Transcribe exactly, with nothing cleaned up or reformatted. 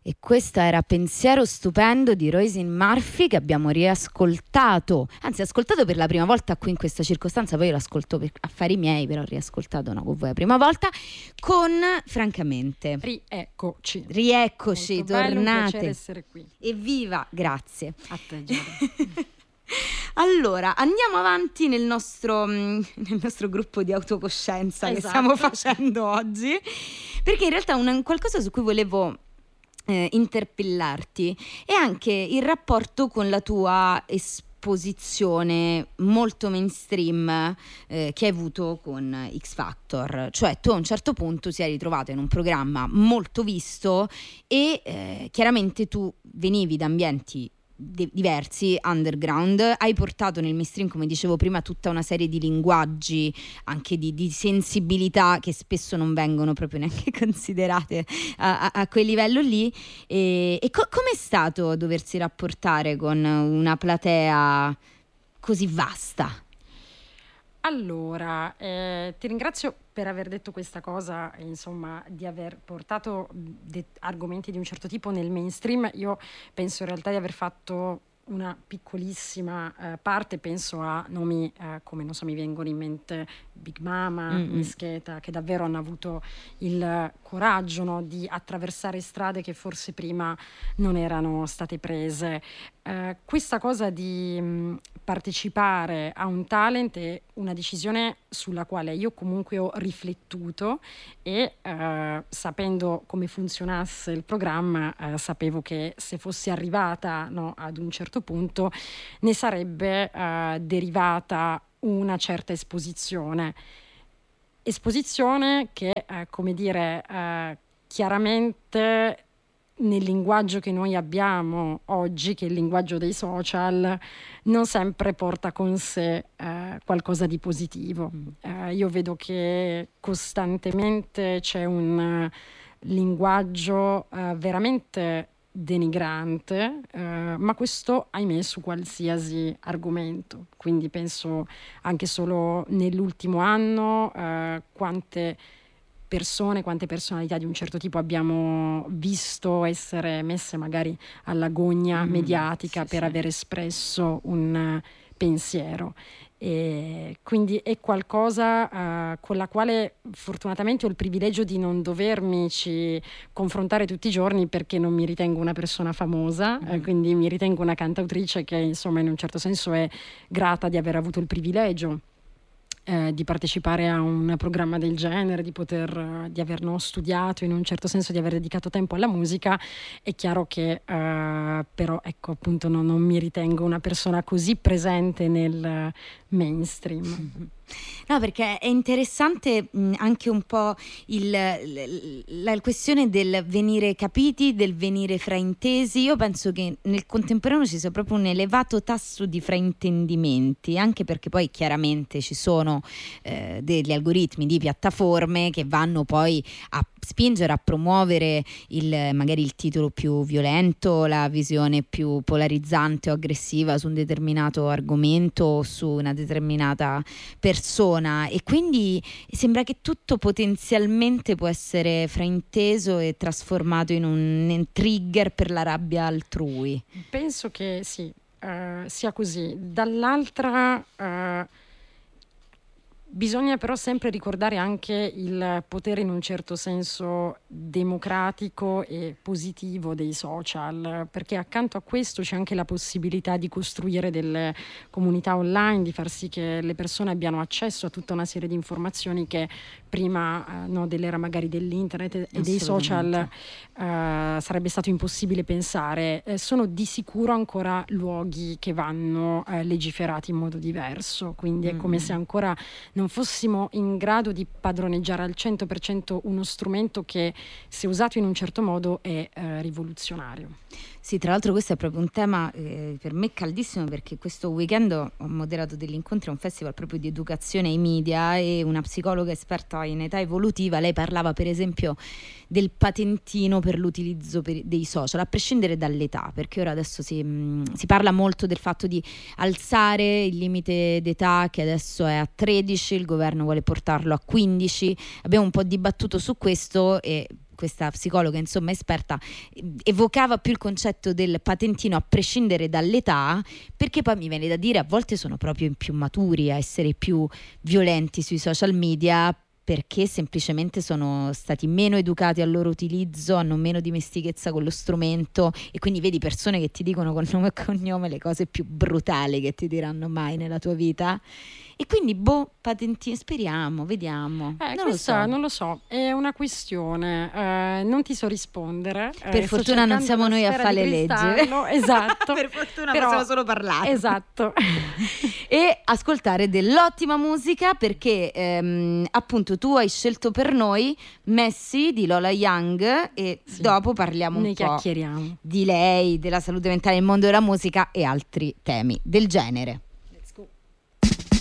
E questo era Pensiero stupendo di Roisin Murphy, che abbiamo riascoltato, anzi ascoltato per la prima volta qui in questa circostanza, poi io l'ascolto per affari miei, però ho riascoltato no, con voi la prima volta, con Francamente. Rieccoci. Rieccoci, molto bello, un tornate. piacere essere qui. Evviva, grazie. A te, Giada. Allora, andiamo avanti nel nostro, nel nostro gruppo di autocoscienza, esatto, che stiamo facendo oggi, perché in realtà un qualcosa su cui volevo Eh, interpellarti è anche il rapporto con la tua esposizione molto mainstream eh, che hai avuto con X Factor. Cioè tu a un certo punto ti sei ritrovato in un programma molto visto e eh, chiaramente tu venivi da ambienti de- diversi, underground, hai portato nel mainstream, come dicevo prima, tutta una serie di linguaggi, anche di, di sensibilità che spesso non vengono proprio neanche considerate a, a, a quel livello lì. E, e co- com'è stato doversi rapportare con una platea così vasta? Allora, eh, ti ringrazio per aver detto questa cosa, insomma, di aver portato de- argomenti di un certo tipo nel mainstream. Io penso in realtà di aver fatto una piccolissima eh, parte, penso a nomi eh, come, non so, mi vengono in mente Big Mama, Mm-mm. Mischeta, che davvero hanno avuto il coraggio, no, di attraversare strade che forse prima non erano state prese. Eh, questa cosa di mh, partecipare a un talent è una decisione sulla quale io comunque ho riflettuto e eh, sapendo come funzionasse il programma eh, sapevo che se fossi arrivata, no, ad un certo punto ne sarebbe eh, derivata una certa esposizione. Esposizione che, eh, come dire, eh, chiaramente nel linguaggio che noi abbiamo oggi, che è il linguaggio dei social, non sempre porta con sé eh, qualcosa di positivo. Mm. Eh, io vedo che costantemente c'è un uh, linguaggio uh, veramente denigrante, eh, ma questo ahimè su qualsiasi argomento. Quindi penso anche solo nell'ultimo anno eh, quante persone, quante personalità di un certo tipo abbiamo visto essere messe magari alla gogna mm, mediatica sì, per sì. aver espresso un pensiero. E quindi è qualcosa uh, con la quale fortunatamente ho il privilegio di non dovermi ci confrontare tutti i giorni, perché non mi ritengo una persona famosa, mm. eh, quindi mi ritengo una cantautrice che insomma in un certo senso è grata di aver avuto il privilegio Eh, di partecipare a un programma del genere, di poter, di aver no, studiato, in un certo senso di aver dedicato tempo alla musica. È chiaro che eh, però ecco appunto no, non mi ritengo una persona così presente nel mainstream. Mm-hmm. No, perché è interessante mh, anche un po' il, la, la questione del venire capiti, del venire fraintesi. Io penso che nel contemporaneo ci sia proprio un elevato tasso di fraintendimenti, anche perché poi chiaramente ci sono eh, degli algoritmi di piattaforme che vanno poi a spingere a promuovere il, magari il titolo più violento, la visione più polarizzante o aggressiva su un determinato argomento o su una determinata persona, e quindi sembra che tutto potenzialmente può essere frainteso e trasformato in un in trigger per la rabbia altrui. Penso che sì, uh, sia così. Dall'altra uh, bisogna però sempre ricordare anche il potere in un certo senso democratico e positivo dei social, perché accanto a questo c'è anche la possibilità di costruire delle comunità online, di far sì che le persone abbiano accesso a tutta una serie di informazioni che prima eh, no, dell'era magari dell'internet e dei social eh, sarebbe stato impossibile pensare. Eh, sono di sicuro ancora luoghi che vanno eh, legiferati in modo diverso, quindi mm-hmm. è come se ancora non fossimo in grado di padroneggiare al cento per cento uno strumento che, se usato in un certo modo, è eh, rivoluzionario. Sì, tra l'altro questo è proprio un tema eh, per me caldissimo, perché questo weekend ho moderato degli incontri a un festival proprio di educazione ai media, e una psicologa esperta in età evolutiva, lei parlava per esempio del patentino per l'utilizzo per, dei social, a prescindere dall'età, perché ora adesso si, mh, si parla molto del fatto di alzare il limite d'età, che adesso è a tredici, il governo vuole portarlo a quindici. Abbiamo un po' dibattuto su questo e questa psicologa insomma esperta evocava più il concetto del patentino a prescindere dall'età, perché poi mi viene da dire a volte sono proprio più maturi a essere più violenti sui social media, perché semplicemente sono stati meno educati al loro utilizzo, hanno meno dimestichezza con lo strumento, e quindi vedi persone che ti dicono con nome e cognome le cose più brutali che ti diranno mai nella tua vita. E quindi boh, patentini, speriamo, vediamo. Eh, non, questa, lo so. non lo so, è una questione, eh, non ti so rispondere. Per eh, fortuna non siamo noi a fare le leggi. Esatto. Per fortuna Però, possiamo solo parlare. Esatto. E ascoltare dell'ottima musica, perché ehm, appunto tu hai scelto per noi Messi di Lola Young, e sì, dopo parliamo un ne po' chiacchieriamo di lei, della salute mentale, il mondo della musica e altri temi del genere.